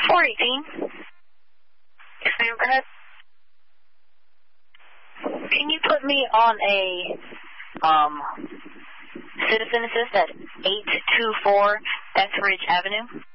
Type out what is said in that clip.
418. Yes, ma'am, go ahead. Can you put me on a citizen assist at 824 Etheridge Avenue?